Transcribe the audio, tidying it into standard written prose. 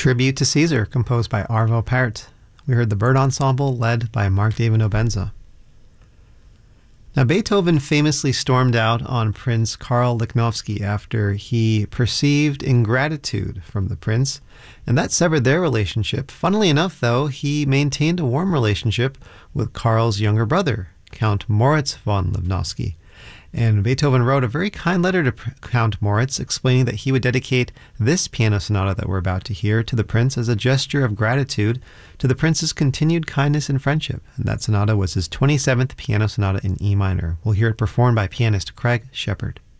Tribute to Caesar, composed by Arvo Pärt. We heard the Bird Ensemble, led by Mark David Nobenza. Now, Beethoven famously stormed out on Prince Karl Lichnowsky after he perceived ingratitude from the prince, and that severed their relationship. Funnily enough, though, he maintained a warm relationship with Karl's younger brother, Count Moritz von Lichnowsky. And Beethoven wrote a very kind letter to Count Moritz explaining that he would dedicate this piano sonata that we're about to hear to the prince as a gesture of gratitude to the prince's continued kindness and friendship. And that sonata was his 27th piano sonata in E minor. We'll hear it performed by pianist Craig Shepard.